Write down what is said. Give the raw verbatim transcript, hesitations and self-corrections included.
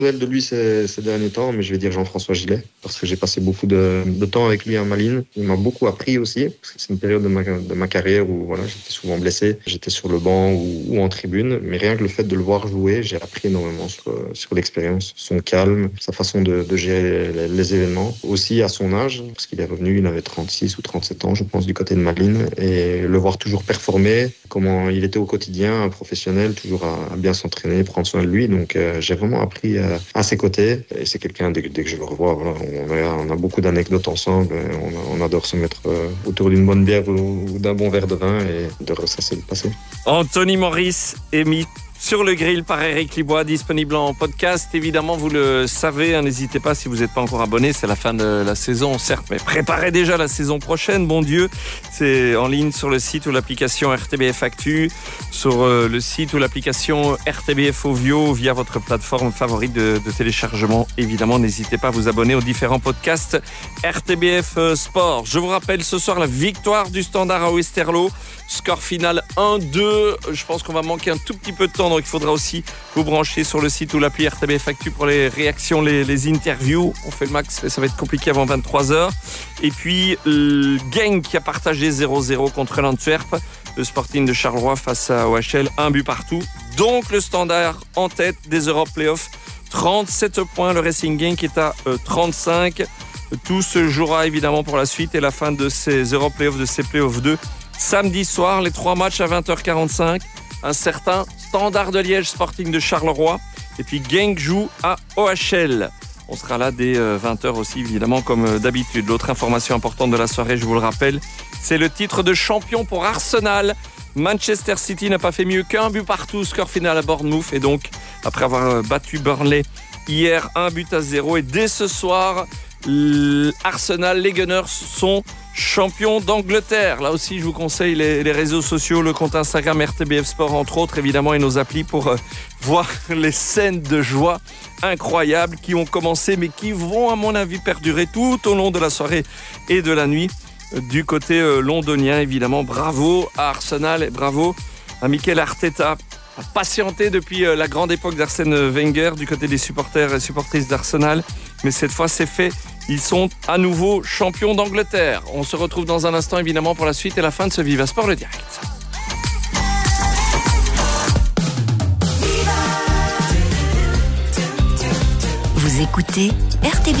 nouvelles de lui ces, ces derniers temps, mais je vais dire Jean-François Gillet, parce que j'ai passé beaucoup de, de temps avec lui en Malines. Il m'a beaucoup appris aussi, parce que c'est une période de ma, de ma carrière où voilà, j'étais souvent blessé, j'étais sur le banc ou, ou en tribune, mais rien que le fait de le voir jouer, j'ai appris énormément sur, sur l'expérience, son calme, sa façon de, de gérer les, les événements. Aussi à son âge, parce qu'il est revenu, il avait trente-six ou trente-sept ans, je pense, du côté de Malines, et le voir toujours performer, comment il était au quotidien, un professionnel, toujours à, à bien s'entraîner, prendre soin de lui. Donc euh, j'ai vraiment appris euh, à ses côtés. Et c'est quelqu'un, dès, dès que je le revois, voilà, on, a, on a beaucoup d'anecdotes ensemble. On, on adore se mettre euh, autour d'une bonne bière ou, ou d'un bon verre de vin et de ressasser le passé. Anthony Maurice est mis sur le grill par Eric Libois, disponible en podcast. Évidemment, vous le savez, hein, n'hésitez pas si vous n'êtes pas encore abonné. C'est la fin de la saison, certes, mais préparez déjà la saison prochaine, bon Dieu. C'est en ligne sur le site ou l'application R T B F Actu, sur euh, le site ou l'application R T B F Ovio, via votre plateforme favorite de, de téléchargement. Évidemment, n'hésitez pas à vous abonner aux différents podcasts R T B F Sport. Je vous rappelle ce soir la victoire du Standard à Westerlo. Score final un deux. Je pense qu'on va manquer un tout petit peu de temps, donc il faudra aussi vous brancher sur le site ou l'appli R T B F Actu pour les réactions, les, les interviews. On fait le max, mais ça va être compliqué avant vingt-trois heures. Et puis, le Genk qui a partagé zéro zéro contre l'Antwerp. Le Sporting de Charleroi face à O H L, un but partout. Donc le Standard en tête des Europe Playoffs, trente-sept points. Le Racing Genk est à euh, trente-cinq. Tout se jouera évidemment pour la suite et la fin de ces Europe Playoffs, de ces Playoffs deux. Samedi soir, les trois matchs à vingt heures quarante-cinq. Un certain Standard de Liège, Sporting de Charleroi. Et puis Genk joue à O H L. On sera là dès vingt heures aussi, évidemment, comme d'habitude. L'autre information importante de la soirée, je vous le rappelle, c'est le titre de champion pour Arsenal. Manchester City n'a pas fait mieux qu'un but partout. Score final à Bournemouth. Et donc, après avoir battu Burnley hier, un but à zéro. Et dès ce soir, Arsenal, les Gunners sont champions d'Angleterre. Là aussi, je vous conseille les, les réseaux sociaux, le compte Instagram R T B F Sport, entre autres, évidemment, et nos applis pour euh, voir les scènes de joie incroyables qui ont commencé, mais qui vont, à mon avis, perdurer tout au long de la soirée et de la nuit. Du côté euh, londonien, évidemment, bravo à Arsenal et bravo à Mikel Arteta. A patienté depuis euh, la grande époque d'Arsène Wenger du côté des supporters et supportrices d'Arsenal. Mais cette fois, c'est fait. Ils sont à nouveau champions d'Angleterre. On se retrouve dans un instant, évidemment, pour la suite et la fin de ce Viva Sport, le direct. Vous écoutez R T B